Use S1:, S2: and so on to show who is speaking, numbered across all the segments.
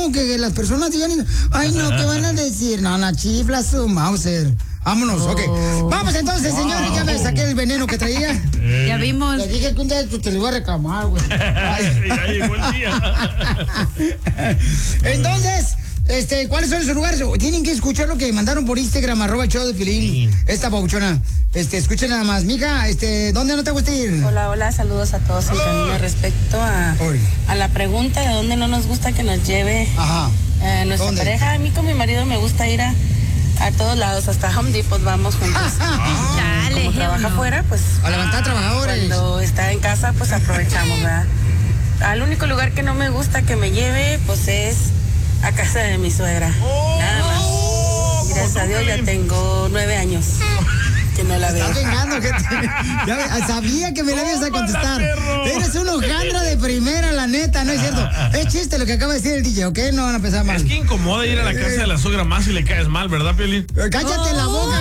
S1: no, que las personas digan, ay, no, ¿qué van a decir? No, la chifla su Mauser. Vámonos, ok. Vamos entonces, señores, ya me saqué el veneno que traía.
S2: Ya vimos.
S1: Le dije que un día te lo iba a reclamar, güey.
S3: Ya llegó el día.
S1: Entonces, ¿cuáles son esos lugares? Tienen que escuchar lo que mandaron por Instagram, @el show de Piolín. Esta pauchona. Escuchen nada más. Mija, ¿dónde no te gusta ir?
S4: Hola, saludos a todos en camino. Respecto a la pregunta de dónde no nos gusta que nos lleve nuestra pareja, a mí con mi marido me gusta ir a todos lados, hasta Home Depot vamos juntos.
S2: Chale,
S4: como trabaja afuera, pues
S1: a levantar trabajadores.
S4: Cuando está en casa, pues aprovechamos, ¿verdad? Al único lugar que no me gusta que me lleve, pues es a casa de mi suegra. Nada más. Gracias a Dios ya tengo 9 años que no la veo.
S1: Estás vengando, gente. Sabía que me la ibas a contestar. Eres un hojandra de primera, la neta, no es cierto. Es chiste lo que acaba de decir el DJ, ¿ok? No van a pensar mal.
S3: Es que incomoda ir a la casa de la suegra más si le caes mal, ¿verdad, Piolín?
S1: Cállate la boca.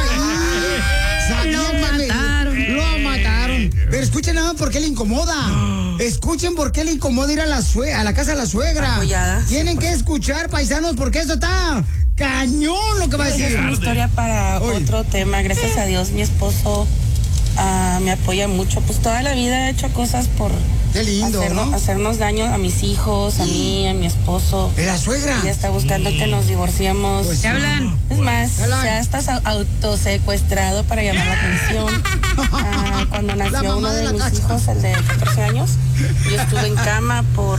S1: Lo mataron. Pero escuchen nada más por qué le incomoda. Escuchen por qué le incomoda ir a la casa de la suegra.
S4: Apoyada.
S1: Tienen que escuchar, paisanos, porque esto está cañón lo que va a decir.
S4: Es una historia para otro tema. Gracias a Dios, mi esposo me apoya mucho. Pues toda la vida he hecho cosas por
S1: qué lindo,
S4: hacernos daño a mis hijos, a mí, a mi esposo.
S1: ¿La suegra?
S4: Ella está buscando que nos divorciemos.
S1: Pues
S2: ¿Qué hablan?
S4: Es más, ya estás autosecuestrado para llamar la atención. Cuando nació uno de mis hijos, el de 14 años, yo estuve en cama por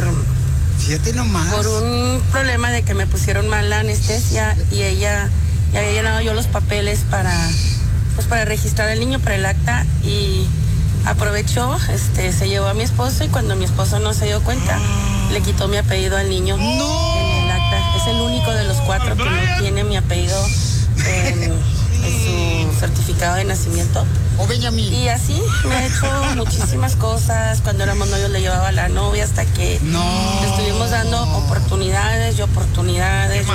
S4: un problema de que me pusieron mal la anestesia y ella ya había llenado yo los papeles para registrar al niño para el acta y aprovechó, se llevó a mi esposo y cuando mi esposo no se dio cuenta, le quitó mi apellido al niño en el acta. Es el único de los 4 que no tiene mi apellido en su certificado de nacimiento. Y así me ha hecho muchísimas cosas. Cuando éramos novios le llevaba a la novia hasta que le estuvimos dando oportunidades y oportunidades.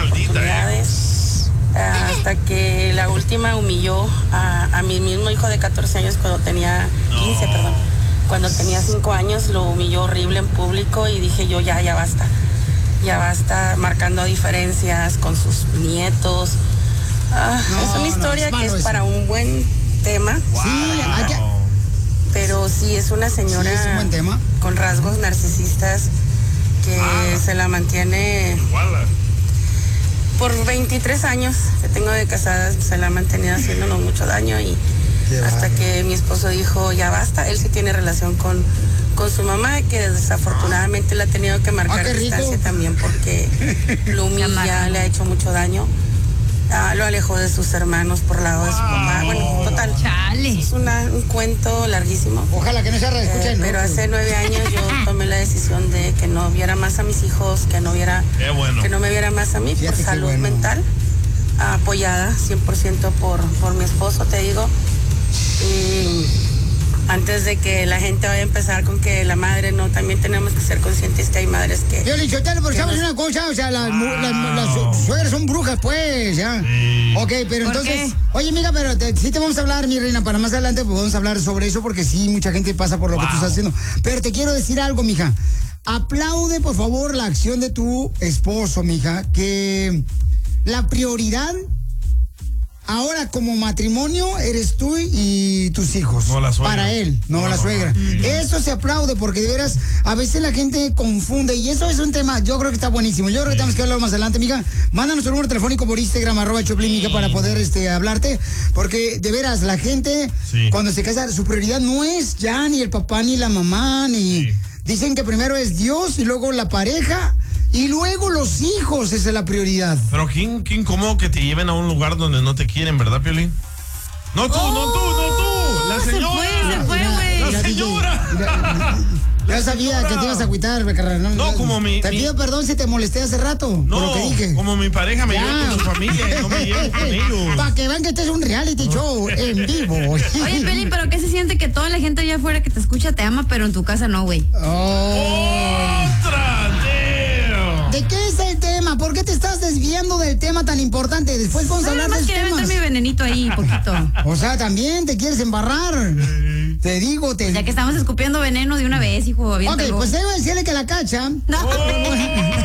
S4: Hasta que la última humilló a mi mismo hijo de 14 años cuando tenía 15, perdón. Cuando tenía 5 años lo humilló horrible en público y dije yo ya basta. Ya basta marcando diferencias con sus nietos. Es una historia que es para un buen tema. Pero sí es una señora
S1: es un buen tema.
S4: Con rasgos narcisistas que se la mantiene por 23 años que tengo de casada, se la ha mantenido haciéndonos mucho daño y hasta que mi esposo dijo ya basta. Él sí tiene relación con su mamá, que desafortunadamente le ha tenido que marcar distancia también porque lo humilla, le ha hecho mucho daño. Lo alejó de sus hermanos por lado de su mamá. Bueno, total.
S2: Chale.
S4: Es un cuento larguísimo.
S1: Ojalá que no se reescuchen.
S4: Pero hace 9 años yo tomé la decisión de que no viera más a mis hijos, que no me viera más a mí. Fíjate, por salud mental, apoyada 100% por mi esposo, te digo. Y antes de que la gente vaya a empezar con que la madre no, también tenemos que ser conscientes que hay madres que...
S1: Yo le digo, pero sabes una cosa, o sea, las suegras son brujas, pues, ya.
S3: Sí.
S1: Ok, pero entonces... Oye, amiga, pero sí te vamos a hablar, mi reina, para más adelante pues vamos a hablar sobre eso, porque sí, mucha gente pasa por lo que tú estás haciendo. Pero te quiero decir algo, mija. Aplaude, por favor, la acción de tu esposo, mija, que la prioridad... Ahora, como matrimonio, eres tú y tus hijos.
S3: No la suegra.
S1: Para él, no la suegra. Eso se aplaude porque de veras, a veces la gente confunde y eso es un tema, yo creo que está buenísimo. Yo creo que tenemos que hablar más adelante, mija. Mándanos tu número telefónico por Instagram, @Choplin, mija, para poder hablarte. Porque de veras, la gente, cuando se casa, su prioridad no es ya ni el papá ni la mamá, ni... Dicen que primero es Dios y luego la pareja. Y luego los hijos, esa es la prioridad.
S3: Pero qué incómodo que te lleven a un lugar donde no te quieren, ¿verdad, Piolín? No tú. La señora.
S2: Se fue, güey.
S3: La señora.
S1: Ya sabía que te ibas a agüitar, carnal.
S3: No, como
S1: Te pido perdón si te molesté hace rato.
S3: No,
S1: por lo que dije.
S3: Como mi pareja me lleva con su familia y no me llevo con ellos.
S1: Para que vean que este es un reality show en vivo.
S2: Oye, Piolín, ¿pero qué se siente que toda la gente allá afuera que te escucha te ama, pero en tu casa no, güey?
S3: ¡Otra!
S1: ¿De qué es el tema? ¿Por qué te estás desviando del tema tan importante? Después vamos a hablar del tema.
S2: Nada más meter mi venenito ahí, poquito.
S1: O sea, también te quieres embarrar. Te digo,
S2: Ya que estamos escupiendo veneno de una vez, hijo.
S1: Ok, pues debo decirle que la Cacha...
S2: No.